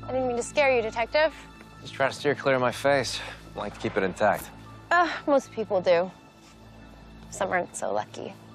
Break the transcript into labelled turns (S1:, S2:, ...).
S1: I didn't mean to scare you, Detective.
S2: Just try to steer clear of my face. I like to keep it intact.
S1: Most people do. Some aren't so lucky.